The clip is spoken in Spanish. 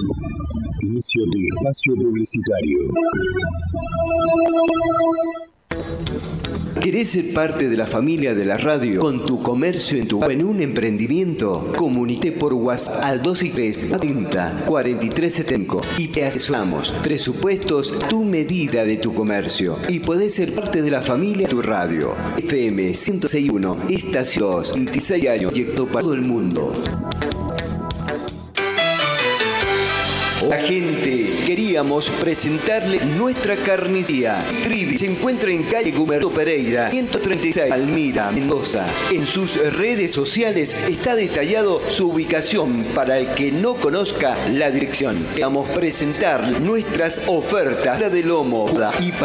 Inicio de espacio publicitario. ¿Querés ser parte de la familia de la radio con tu comercio en un emprendimiento? Comunícate por WhatsApp al 263 30 43 75 y te asesoramos. Presupuestos, tu medida de tu comercio. Y podés ser parte de la familia de tu radio. FM 106.1, estación 2, 26 años, proyecto para todo el mundo. Hola gente, queríamos presentarles nuestra carnicería. Trivi se encuentra en calle Gumerto Pereira, 136, Almira, Mendoza. En sus redes sociales está detallado su ubicación para el que no conozca la dirección. Queremos presentar nuestras ofertas de lomo y